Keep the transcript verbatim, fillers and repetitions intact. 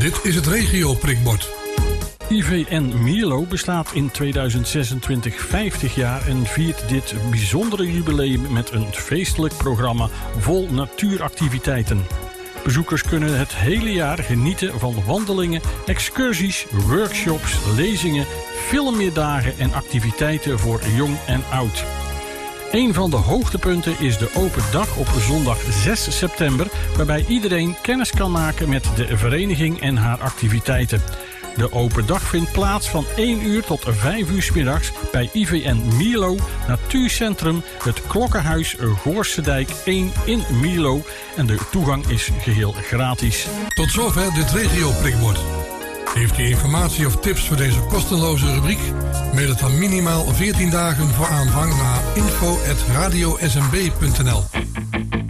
Dit is het regio-prikbord. I V N Mierlo bestaat in tweeduizend zesentwintig vijftig jaar en viert dit bijzondere jubileum met een feestelijk programma vol natuuractiviteiten. Bezoekers kunnen het hele jaar genieten van wandelingen, excursies, workshops, lezingen, filmmeerdagen en activiteiten voor jong en oud. Een van de hoogtepunten is de open dag op zondag zes september... waarbij iedereen kennis kan maken met de vereniging en haar activiteiten. De open dag vindt plaats van één uur tot vijf uur 's middags bij I V N Mierlo, Natuurcentrum, het Klokkenhuis Goorsedijk één in Mierlo. En de toegang is geheel gratis. Tot zover dit regio-prikbord. Heeft u informatie of tips voor deze kosteloze rubriek? Mail het dan minimaal veertien dagen voor aanvang naar info at radio s m b punt n l.